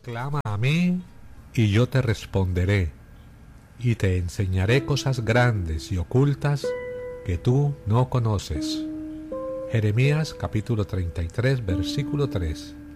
Clama a mí y yo te responderé, y te enseñaré cosas grandes y ocultas que tú no conoces. Jeremías capítulo 33, versículo 3.